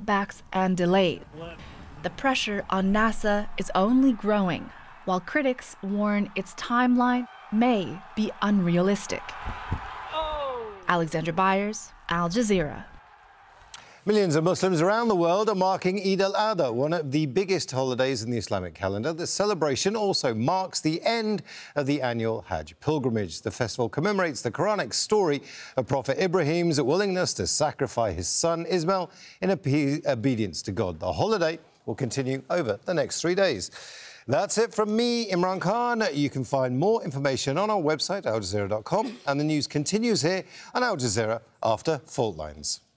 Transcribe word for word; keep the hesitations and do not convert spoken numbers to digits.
setbacks and delays. The pressure on NASA is only growing, while critics warn its timeline may be unrealistic. Oh. Alexandra Byers, Al Jazeera. Millions of Muslims around the world are marking Eid al-Adha, one of the biggest holidays in the Islamic calendar. The celebration also marks the end of the annual Hajj pilgrimage. The festival commemorates the Quranic story of Prophet Ibrahim's willingness to sacrifice his son Ismail in obedience to God. The holiday will continue over the next three days. That's it from me, Imran Khan. You can find more information on our website, al jazeera dot com, and the news continues here on Al Jazeera after Fault Lines.